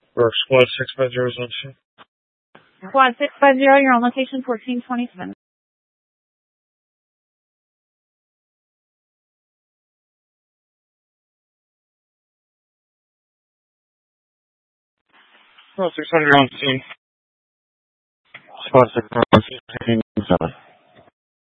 Or Squad 650 is on scene. Squad 650, you're on location 1427. Squad 600 on scene. Squad 600 on scene.